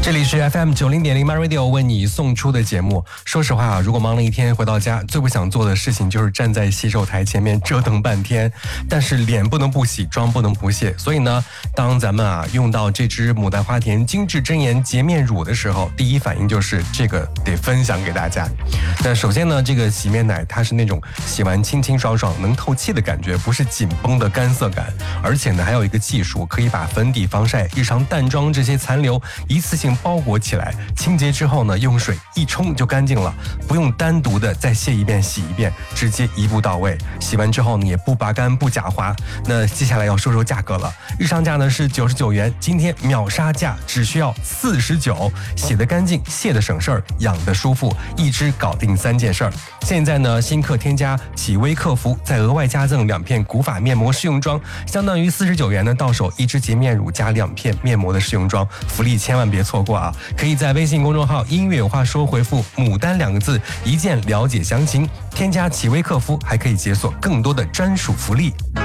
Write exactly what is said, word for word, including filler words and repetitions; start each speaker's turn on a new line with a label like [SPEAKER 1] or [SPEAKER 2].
[SPEAKER 1] 这里是 F M 九零点零 My Radio 为你送出的节目。说实话啊，如果忙了一天回到家，最不想做的事情就是站在洗手台前面折腾半天。但是脸不能不洗，妆不能不卸，所以呢，当咱们啊用到这支牡丹花田精致真颜洁面乳的时候，第一反应就是这个得分享给大家。那首先呢，这个洗面奶它是那种洗完清清爽爽能透气的感觉，不是紧绷的干涩感。而且呢，还有一个技术可以把粉底、防晒、日常淡妆这些残留一次性包裹起来，清洁之后呢，用水一冲就干净了，不用单独的再卸一遍洗一遍，直接一步到位。洗完之后呢，也不拔干不假滑。那接下来要说说价格了，日常价呢是九十九元，今天秒杀价只需要四十九，洗得干净，卸得省事儿，养得舒服，一支搞定三件事儿。现在呢，新客添加启微客服，再额外加赠两片古法面膜试用装，相当于四十九元呢，到手一支洁面乳加两片面膜的试用装，福利千万别错过啊！可以在微信公众号音乐有话说回复牡丹两个字，一键了解详情，添加启微客服还可以解锁更多的专属福利。